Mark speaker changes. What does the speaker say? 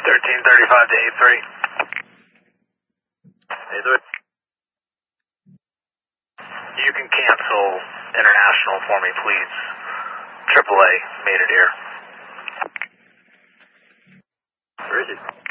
Speaker 1: 1335 to 83. 83. You can cancel international for me, please. AAA made it here.
Speaker 2: Where is it?